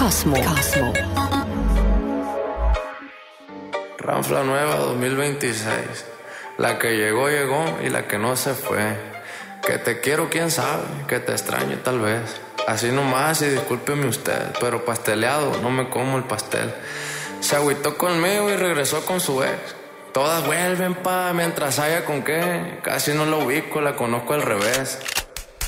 Cosmo. Ranfla nueva 2026. La que llegó, llegó y la que no se fue. Que te quiero, quién sabe, que te extraño tal vez. Así nomás y discúlpeme usted, pero pasteleado, no me como el pastel. Se agüitó conmigo y regresó con su ex. Todas vuelven mientras haya con qué. Casi no la ubico, la conozco al revés.